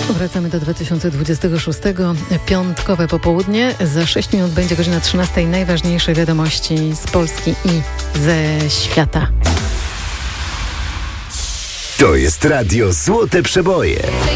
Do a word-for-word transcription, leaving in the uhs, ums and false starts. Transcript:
Wracamy do dwa tysiące dwudziestego szóstego. Piątkowe popołudnie. Za sześć minut będzie godzina trzynasta. Najważniejsze wiadomości z Polski i ze świata. To jest Radio Złote Przeboje.